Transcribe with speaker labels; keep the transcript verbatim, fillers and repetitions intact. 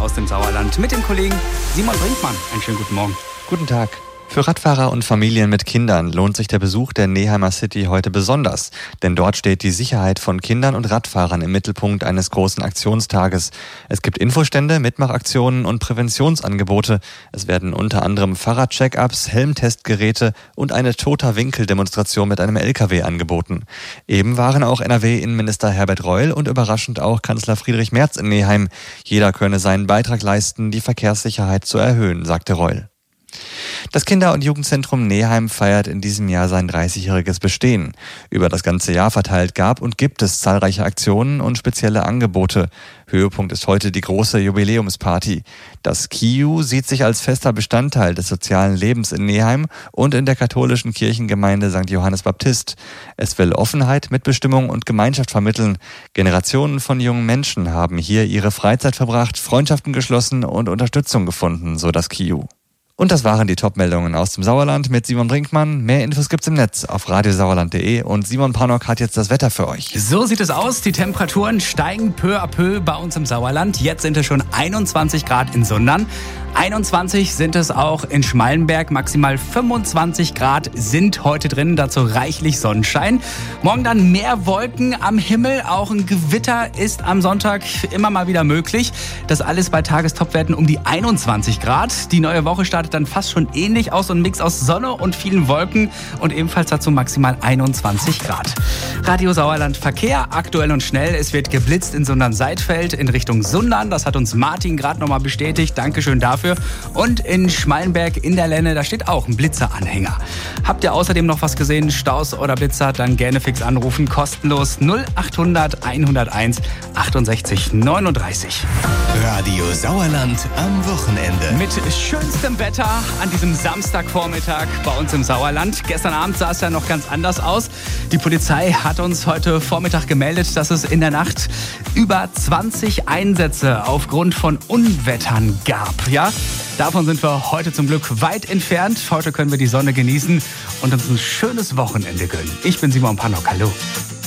Speaker 1: Aus dem Sauerland mit dem Kollegen Simon Brinkmann. Einen schönen guten Morgen.
Speaker 2: Guten Tag. Für Radfahrer und Familien mit Kindern lohnt sich der Besuch der Neeheimer City heute besonders. Denn dort steht die Sicherheit von Kindern und Radfahrern im Mittelpunkt eines großen Aktionstages. Es gibt Infostände, Mitmachaktionen und Präventionsangebote. Es werden unter anderem Fahrradcheck-ups, Helmtestgeräte und eine Toter-Winkel-Demonstration mit einem L K W angeboten. Eben waren auch N R W-Innenminister Herbert Reul und überraschend auch Kanzler Friedrich Merz in Neheim. Jeder könne seinen Beitrag leisten, die Verkehrssicherheit zu erhöhen, sagte Reul. Das Kinder- und Jugendzentrum Neheim feiert in diesem Jahr sein dreißigjähriges Bestehen. Über das ganze Jahr verteilt gab und gibt es zahlreiche Aktionen und spezielle Angebote. Höhepunkt ist heute die große Jubiläumsparty. Das K I U sieht sich als fester Bestandteil des sozialen Lebens in Neheim und in der katholischen Kirchengemeinde Sankt Johannes Baptist. Es will Offenheit, Mitbestimmung und Gemeinschaft vermitteln. Generationen von jungen Menschen haben hier ihre Freizeit verbracht, Freundschaften geschlossen und Unterstützung gefunden, so das K I U. Und das waren die Top-Meldungen aus dem Sauerland mit Simon Brinkmann. Mehr Infos gibt's im Netz auf radiosauerland punkt de und Simon Pannock hat jetzt das Wetter für euch.
Speaker 1: So sieht es aus. Die Temperaturen steigen peu à peu bei uns im Sauerland. Jetzt sind es schon einundzwanzig Grad in Sundern. einundzwanzig sind es auch in Schmallenberg. Maximal fünfundzwanzig Grad sind heute drin. Dazu reichlich Sonnenschein. Morgen dann mehr Wolken am Himmel. Auch ein Gewitter ist am Sonntag immer mal wieder möglich. Das alles bei Tagestopwerten um die einundzwanzig Grad. Die neue Woche startet dann fast schon ähnlich aus. So ein Mix aus Sonne und vielen Wolken. Und ebenfalls dazu maximal einundzwanzig Grad. Radio Sauerland Verkehr. Aktuell und schnell. Es wird geblitzt in Sundern-Seidfeld in Richtung Sundern. Das hat uns Martin gerade nochmal bestätigt. Dankeschön dafür. Und in Schmallenberg in der Lenne, da steht auch ein Blitzeranhänger. Habt ihr außerdem noch was gesehen, Staus oder Blitzer, dann gerne fix anrufen, kostenlos null achthundert einhunderteins achtundsechzig neununddreißig.
Speaker 3: Radio Sauerland am Wochenende.
Speaker 1: Mit schönstem Wetter an diesem Samstagvormittag bei uns im Sauerland. Gestern Abend sah es ja noch ganz anders aus. Die Polizei hat uns heute Vormittag gemeldet, dass es in der Nacht über zwanzig Einsätze aufgrund von Unwettern gab. Ja, davon sind wir heute zum Glück weit entfernt. Heute können wir die Sonne genießen und uns ein schönes Wochenende gönnen. Ich bin Simon Pannock. Hallo.